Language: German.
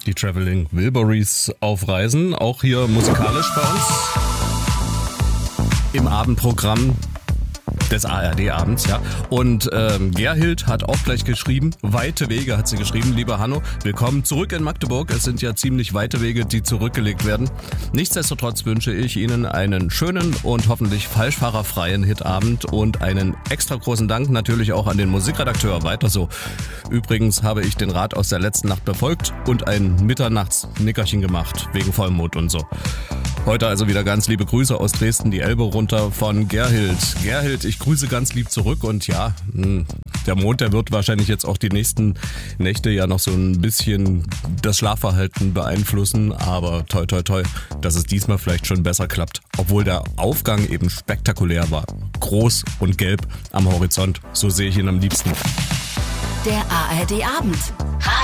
Die Traveling Wilburys auf Reisen, auch hier musikalisch bei uns im Abendprogramm des ARD-Abends, ja. Und Gerhild hat auch gleich geschrieben, weite Wege hat sie geschrieben. Lieber Hanno, willkommen zurück in Magdeburg. Es sind ja ziemlich weite Wege, die zurückgelegt werden. Nichtsdestotrotz wünsche ich Ihnen einen schönen und hoffentlich falschfahrerfreien Hitabend und einen extra großen Dank natürlich auch an den Musikredakteur. Weiter so. Übrigens habe ich den Rat aus der letzten Nacht befolgt und ein Mitternachtsnickerchen gemacht, wegen Vollmond und so. Heute also wieder ganz liebe Grüße aus Dresden, die Elbe runter von Gerhild. Gerhild, ich grüße ganz lieb zurück und ja, der Mond, der wird wahrscheinlich jetzt auch die nächsten Nächte ja noch so ein bisschen das Schlafverhalten beeinflussen, aber toi toi toi, dass es diesmal vielleicht schon besser klappt, obwohl der Aufgang eben spektakulär war. Groß und gelb am Horizont, so sehe ich ihn am liebsten. Der ARD-Abend.